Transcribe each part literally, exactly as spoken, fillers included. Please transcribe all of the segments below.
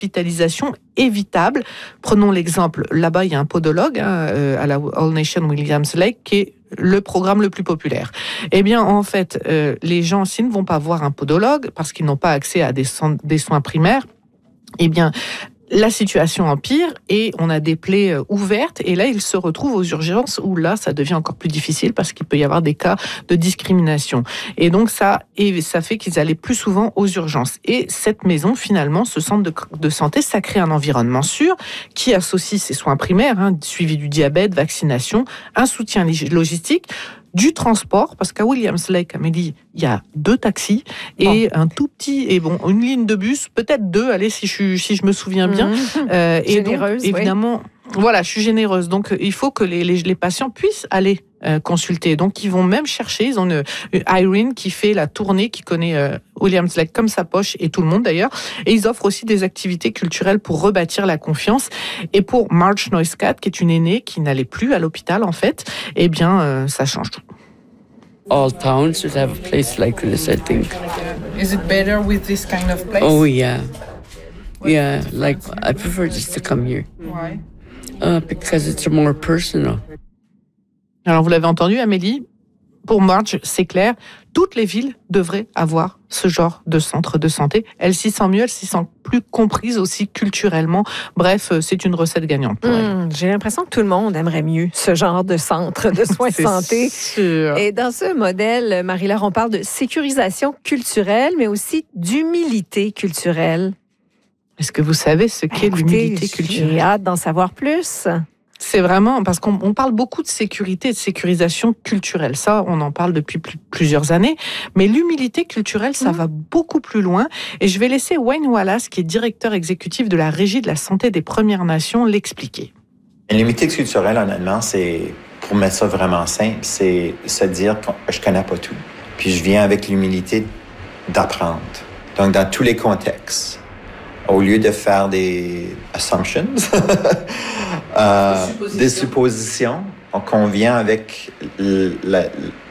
hospitalisation évitable. Prenons l'exemple, là-bas il y a un podologue hein, à la All Nation Williams Lake qui est le programme le plus populaire. Eh bien, en fait, euh, les gens, s'ils ne vont pas voir un podologue parce qu'ils n'ont pas accès à des, so- des soins primaires, eh bien, la situation empire et on a des plaies ouvertes et là, ils se retrouvent aux urgences où là, ça devient encore plus difficile parce qu'il peut y avoir des cas de discrimination. Et donc, ça, et ça fait qu'ils allaient plus souvent aux urgences. Et cette maison, finalement, ce centre de, de santé, ça crée un environnement sûr qui associe ses soins primaires, hein, suivi du diabète, vaccination, un soutien logistique, du transport, parce qu'à Williams Lake, Amélie, il y a deux taxis et bon. un tout petit, et bon, une ligne de bus, peut-être deux, allez, si je, si je me souviens bien. Mmh. Euh, et Généreuse, donc, évidemment, oui. Voilà, je suis généreuse. Donc, il faut que les, les, les patients puissent aller euh, consulter. Donc, ils vont même chercher. Ils ont une, une Irene qui fait la tournée, qui connaît euh, Williams Lake comme sa poche, et tout le monde d'ailleurs. Et ils offrent aussi des activités culturelles pour rebâtir la confiance. Et pour Marge Neustadt, qui est une aînée qui n'allait plus à l'hôpital, en fait, eh bien, euh, ça change tout. All towns should have a place like this, I think. Is it better with this kind of place? Oh, yeah. Yeah, like, I prefer just to come here. Why? Uh, because it's more personal. Alors, vous l'avez entendu, Amélie, pour Marge, c'est clair, toutes les villes devraient avoir ce genre de centre de santé. Elle s'y sent mieux, elle s'y sent plus comprise aussi culturellement. Bref, c'est une recette gagnante pour elle. Mmh, j'ai l'impression que tout le monde aimerait mieux ce genre de centre de soins de santé. Sûr. Et dans ce modèle, Marie-Laure, on parle de sécurisation culturelle, mais aussi d'humilité culturelle. Est-ce que vous savez ce qu'est Écoutez, l'humilité culturelle? J'ai hâte d'en savoir plus. C'est vraiment, parce qu'on on parle beaucoup de sécurité et de sécurisation culturelle. Ça, on en parle depuis plus, plusieurs années. Mais l'humilité culturelle, ça mmh. va beaucoup plus loin. Et je vais laisser Wayne Wallace, qui est directeur exécutif de la Régie de la santé des Premières Nations, l'expliquer. L'humilité culturelle, honnêtement, c'est, pour mettre ça vraiment simple, c'est se dire que je connais pas tout. Puis je viens avec l'humilité d'apprendre. Donc, dans tous les contextes, au lieu de faire des assumptions, euh, suppositions. des suppositions, qu'on vient avec le, le,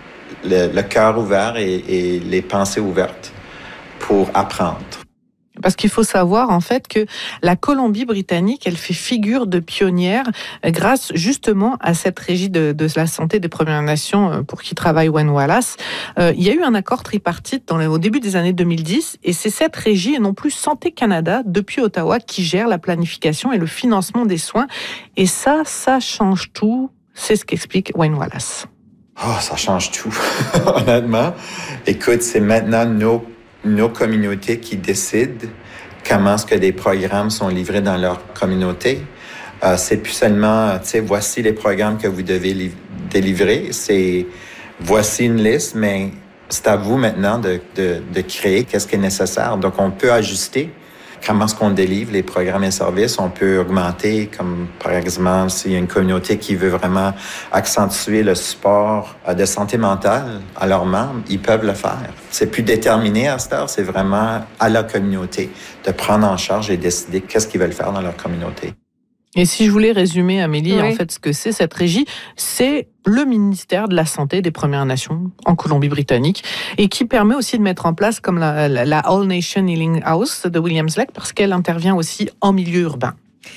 le, le cœur ouvert et, et les pensées ouvertes pour apprendre. Parce qu'il faut savoir, en fait, que la Colombie-Britannique, elle fait figure de pionnière grâce, justement, à cette régie de, de la santé des Premières Nations pour qui travaille Wayne Wallace. Euh, il y a eu un accord tripartite dans les, au début des années deux mille dix, et c'est cette régie, et non plus Santé Canada, depuis Ottawa, qui gère la planification et le financement des soins. Et ça, ça change tout. C'est ce qu'explique Wayne Wallace. Oh, ça change tout, honnêtement. Écoute, c'est maintenant nos nos communautés qui décident comment est-ce que des programmes sont livrés dans leur communauté. Euh, c'est plus seulement, tu sais, voici les programmes que vous devez li- délivrer. C'est, voici une liste, mais c'est à vous maintenant de, de, de créer qu'est-ce qui est nécessaire. Donc, on peut ajuster comment est-ce qu'on délivre les programmes et services. On peut augmenter, comme par exemple, s'il y a une communauté qui veut vraiment accentuer le support de santé mentale à leurs membres, ils peuvent le faire. C'est plus déterminé à cette heure, c'est vraiment à la communauté de prendre en charge et décider qu'est-ce qu'ils veulent faire dans leur communauté. Et si je voulais résumer, Amélie, oui. en fait, ce que c'est cette régie, c'est le ministère de la Santé des Premières Nations en Colombie-Britannique et qui permet aussi de mettre en place comme la, la, la All Nation Healing House de Williams Lake parce qu'elle intervient aussi en milieu urbain.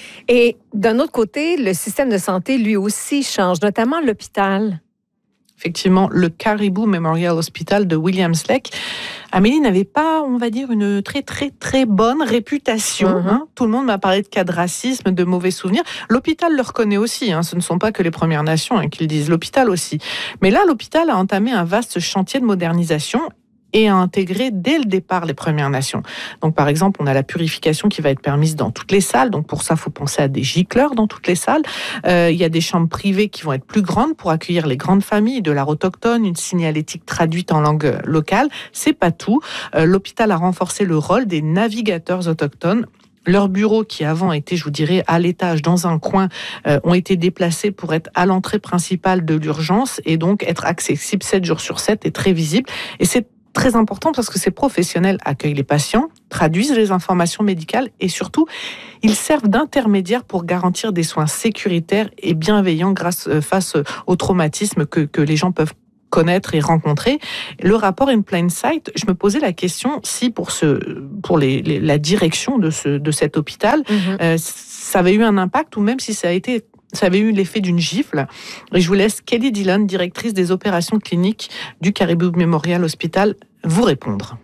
Et d'un autre côté, le système de santé, lui aussi, change, notamment l'hôpital. Effectivement, le Caribou Memorial Hospital de Williams Lake, Amélie n'avait pas, on va dire, une très, très, très bonne réputation. Mm-hmm. Hein. Tout le monde m'a parlé de cas de racisme, de mauvais souvenirs. L'hôpital le reconnaît aussi. Hein. Ce ne sont pas que les Premières Nations hein, qui le disent, l'hôpital aussi. Mais là, l'hôpital a entamé un vaste chantier de modernisation et a intégré dès le départ les Premières Nations. Donc, par exemple, on a la purification qui va être permise dans toutes les salles. Donc, pour ça, il faut penser à des gicleurs dans toutes les salles. Euh, il y a des chambres privées qui vont être plus grandes pour accueillir les grandes familles, de l'art autochtone, une signalétique traduite en langue locale. C'est pas tout. Euh, l'hôpital a renforcé le rôle des navigateurs autochtones. Leurs bureaux, qui avant étaient, je vous dirais, à l'étage, dans un coin, euh, ont été déplacés pour être à l'entrée principale de l'urgence et donc être accessibles sept jours sur sept et très visibles. Et c'est très important parce que ces professionnels accueillent les patients, traduisent les informations médicales et surtout, ils servent d'intermédiaires pour garantir des soins sécuritaires et bienveillants grâce, euh, face au traumatisme que, que les gens peuvent connaître et rencontrer. Le rapport In Plain Sight, je me posais la question si pour, ce, pour les, les, la direction de, ce, de cet hôpital, mm-hmm. euh, ça avait eu un impact ou même si ça a été ça avait eu l'effet d'une gifle. Et je vous laisse Kelly Dillon, directrice des opérations cliniques du Caribou Memorial Hospital, vous répondre.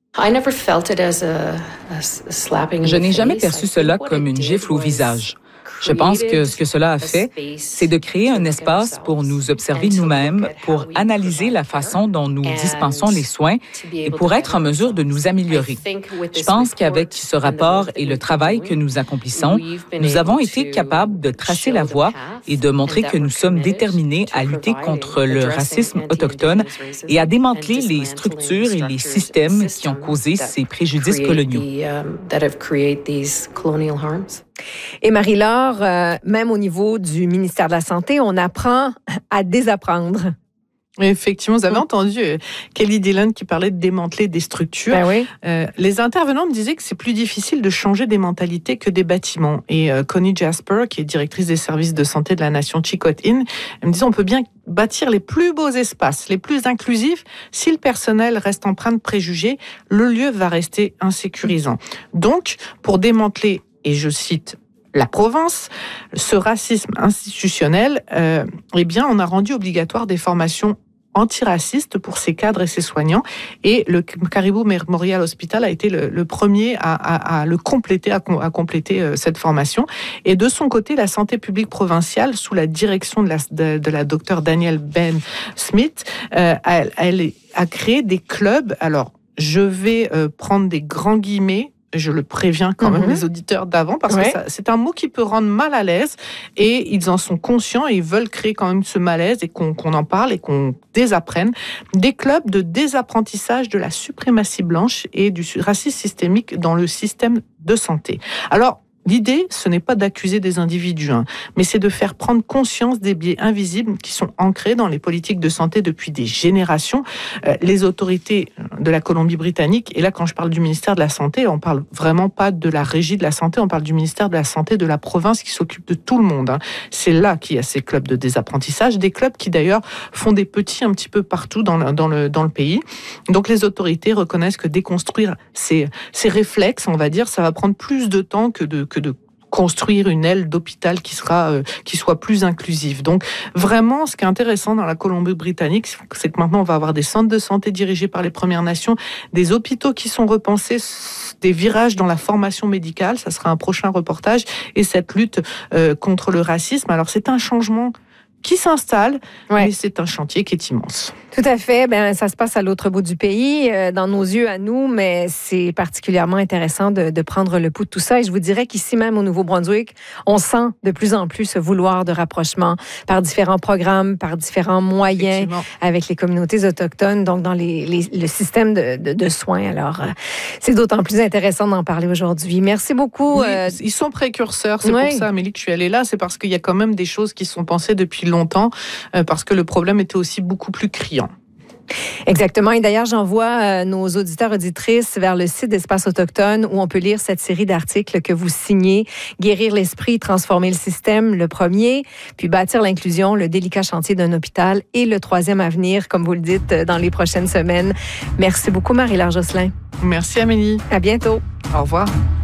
Je n'ai jamais perçu cela comme une gifle au visage. Je pense que ce que cela a fait, c'est de créer un espace pour nous observer nous-mêmes, pour analyser la façon dont nous dispensons les soins et pour être en mesure de nous améliorer. Je pense qu'avec ce rapport et le travail que nous accomplissons, nous avons été capables de tracer la voie et de montrer que nous sommes déterminés à lutter contre le racisme autochtone et à démanteler les structures et les systèmes qui ont causé ces préjudices coloniaux. Et Marie-Laure, euh, même au niveau du ministère de la Santé, on apprend à désapprendre. Effectivement, vous avez entendu euh, Kelly Dillon qui parlait de démanteler des structures. Ben oui. euh, les intervenants me disaient que c'est plus difficile de changer des mentalités que des bâtiments. Et euh, Connie Jasper, qui est directrice des services de santé de la nation Chilcotin, elle me disait on peut bien bâtir les plus beaux espaces, les plus inclusifs. Si le personnel reste empreint de préjugés, le lieu va rester insécurisant. Donc, pour démanteler, et je cite la province, ce racisme institutionnel, euh, eh bien, on a rendu obligatoire des formations antiracistes pour ses cadres et ses soignants. Et le Caribou Memorial Hospital a été le, le premier à, à, à le compléter, à, à compléter euh, cette formation. Et de son côté, la santé publique provinciale, sous la direction de la, de, de la docteure Danielle Ben Smith, euh, elle, elle a créé des clubs. Alors, je vais euh, prendre des grands guillemets. Je le préviens quand même, mm-hmm. les auditeurs d'avant, parce ouais. que ça, c'est un mot qui peut rendre mal à l'aise et ils en sont conscients et ils veulent créer quand même ce malaise et qu'on, qu'on en parle et qu'on désapprenne. Des clubs de désapprentissage de la suprématie blanche et du racisme systémique dans le système de santé. Alors, l'idée, ce n'est pas d'accuser des individus, hein, mais c'est de faire prendre conscience des biais invisibles qui sont ancrés dans les politiques de santé depuis des générations. Euh, les autorités de la Colombie-Britannique, et là quand je parle du ministère de la Santé, on parle vraiment pas de la régie de la santé, on parle du ministère de la Santé de la province qui s'occupe de tout le monde. Hein. C'est là qu'il y a ces clubs de désapprentissage, des clubs qui d'ailleurs font des petits un petit peu partout dans le, dans le, dans le pays. Donc les autorités reconnaissent que déconstruire ces, ces réflexes, on va dire, ça va prendre plus de temps que de que de construire une aile d'hôpital qui sera euh, qui soit plus inclusive. Donc vraiment, ce qui est intéressant dans la Colombie-Britannique, c'est que maintenant on va avoir des centres de santé dirigés par les Premières Nations, des hôpitaux qui sont repensés, des virages dans la formation médicale. Ça sera un prochain reportage et cette lutte euh, contre le racisme. Alors c'est un changement qui s'installe, ouais. mais c'est un chantier qui est immense. Tout à fait. Ben, ça se passe à l'autre bout du pays, euh, dans nos yeux à nous, mais c'est particulièrement intéressant de, de prendre le pouls de tout ça. Et je vous dirais qu'ici même au Nouveau-Brunswick, on sent de plus en plus ce vouloir de rapprochement par différents programmes, par différents moyens avec les communautés autochtones, donc dans les, les, le système de, de, de soins. Alors, euh, c'est d'autant plus intéressant d'en parler aujourd'hui. Merci beaucoup. Oui, euh... Ils sont précurseurs, c'est oui. pour ça, Amélie, que je suis allée là. C'est parce qu'il y a quand même des choses qui sont pensées depuis longtemps, euh, parce que le problème était aussi beaucoup plus criant. Exactement. Et d'ailleurs, j'envoie euh, nos auditeurs auditrices vers le site d'Espace Autochtone où on peut lire cette série d'articles que vous signez. Guérir l'esprit, transformer le système, le premier, puis bâtir l'inclusion, le délicat chantier d'un hôpital et le troisième à venir, comme vous le dites, dans les prochaines semaines. Merci beaucoup, Marie-Laure Josselin. Merci, Amélie. À bientôt. Au revoir.